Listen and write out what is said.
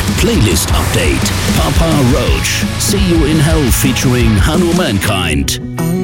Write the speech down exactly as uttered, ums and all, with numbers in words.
Playlist Update. Papa Roach. See You in Hell featuring Hanu Mankind.